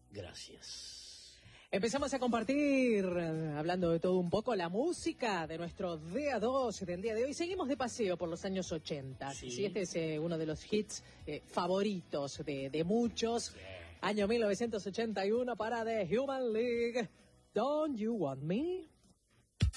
Gracias. Empezamos a compartir, hablando de todo un poco, la música de nuestro Día 2 del día de hoy. Seguimos de paseo por los años 80. Sí. Sí, este es uno de los hits favoritos de muchos. Sí. Año 1981 para The Human League. Don't You Want Me?